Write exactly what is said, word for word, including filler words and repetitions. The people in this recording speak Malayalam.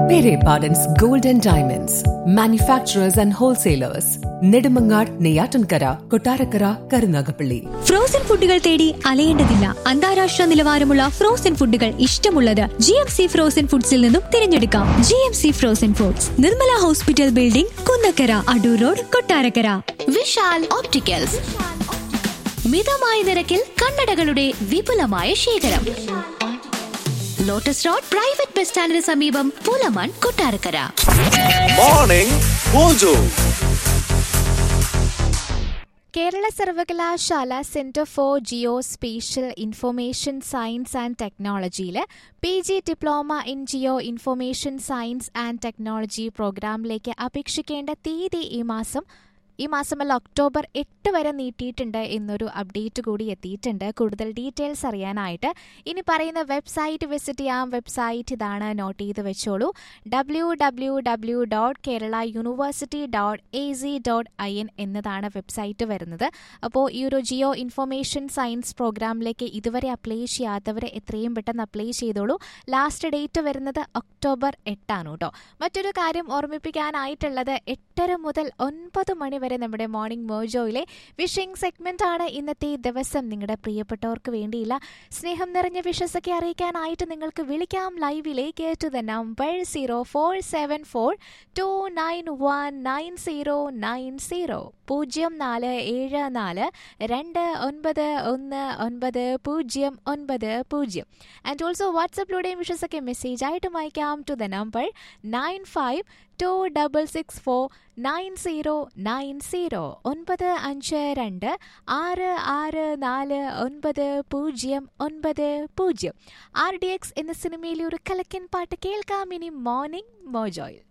Pere Pardon's Gold and Diamonds, manufacturers and wholesalers, Nedumangad, Neyyattinkara, Kottarakkara, Karunagappally. Frozen ഫുഡുകൾ തേടി അലയേണ്ടതില്ല. അന്താരാഷ്ട്ര നിലവാരമുള്ള ഫ്രോസൺ ഫുഡുകൾ ഇഷ്ടമുള്ളത് ജി എം സി ഫ്രോസൺ ഫുഡ്സിൽ നിന്നും തിരഞ്ഞെടുക്കാം. G M C frozen foods, Nirmala hospital building, Kunnakkara, Adoor road, Kottarakkara. Vishal opticals, മിതമായ നിരക്കിൽ കണ്ണടകളുടെ വിപുലമായ ശേഖരം. ലോട്ടസ് റോഡ് പ്രൈവറ്റ് ബസ് സ്റ്റാൻഡിന് സമീപം, പൂലമാൻ, കൊട്ടാരക്കര. Morning mojo. കേരള സർവകലാശാല centre for Jio spatial information science and ടെക്നോളജിയിൽ P G diploma in Jio information science and technology പ്രോഗ്രാമിലേക്ക് അപേക്ഷിക്കേണ്ട തീയതി ഈ മാസം ഈ മാസമല്ല ഒക്ടോബർ എട്ട് വരെ നീട്ടിയിട്ടുണ്ട് എന്നൊരു അപ്ഡേറ്റ് കൂടി എത്തിയിട്ടുണ്ട്. കൂടുതൽ ഡീറ്റെയിൽസ് അറിയാനായിട്ട് ഇനി പറയുന്ന വെബ്സൈറ്റ് വിസിറ്റ് ചെയ്യാം. വെബ്സൈറ്റ് ഇതാണ്, നോട്ട് ചെയ്ത് വെച്ചോളൂ. W W W dot Kerala university dot A C dot I N എന്നതാണ് വെബ്സൈറ്റ് വരുന്നത്. അപ്പോൾ ഈ ഒരു ജിയോ ഇൻഫർമേഷൻ സയൻസ് പ്രോഗ്രാമിലേക്ക് ഇതുവരെ അപ്ലൈ ചെയ്യാത്തവരെ എത്രയും പെട്ടെന്ന് അപ്ലൈ ചെയ്തോളൂ. ലാസ്റ്റ് ഡേറ്റ് വരുന്നത് ഒക്ടോബർ എട്ടാണ് കേട്ടോ. മറ്റൊരു കാര്യം ഓർമ്മിപ്പിക്കാനായിട്ടുള്ളത്, എട്ടര മുതൽ ഒൻപത് മണി വരെ നമ്മുടെ മോർണിംഗ് മോജോയിലെ വിഷിംഗ് സെഗ്മെന്റ് ആണ് ഇന്നത്തെ ദിവസം. നിങ്ങളുടെ പ്രിയപ്പെട്ടവർക്ക് വേണ്ടിയില്ല സ്നേഹം നിറഞ്ഞ വിഷസൊക്കെ അറിയിക്കാനായിട്ട് നിങ്ങൾക്ക് വിളിക്കാം ലൈവിലേക്ക് to the number zero four seven four to nine one nine zero nine zero പൂജ്യം നാല് ഏഴ് നാല് രണ്ട് ഒൻപത് ഒന്ന് ഒൻപത് പൂജ്യം ഒൻപത് പൂജ്യം. ആൻഡ് ഓൾസോ വാട്സപ്പിലൂടെയും വിഷസൊക്കെ മെസ്സേജ് ആയിട്ട് അയക്കാം to the number nine five to double six four nine zero nine zero ഒൻപത് അഞ്ച് രണ്ട് ആറ് ആറ് നാല് ഒൻപത് പൂജ്യം ഒൻപത് പൂജ്യം. ആർ ഡി എക്സ് എന്ന സിനിമയിലെ ഒരു കലക്കൻ പാട്ട് കേൾക്കാം ഇനി മോർണിംഗ് മോജോയിൽ.